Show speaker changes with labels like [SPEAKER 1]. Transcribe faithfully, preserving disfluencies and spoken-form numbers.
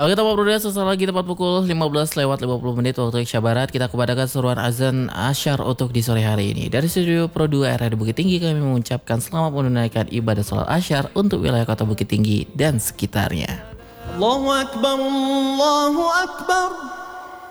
[SPEAKER 1] Oke teman Bruda, sesaat lagi tepat pukul lima belas lewat lima puluh menit waktu Indonesia Barat, kita kepada seruan azan asyar untuk di sore hari ini. Dari studio Pro dua R R Bukit Tinggi kami mengucapkan selamat menunaikan ibadah sholat asyar untuk wilayah kota Bukit Tinggi dan sekitarnya.
[SPEAKER 2] Allahu Akbar, Allahu Akbar.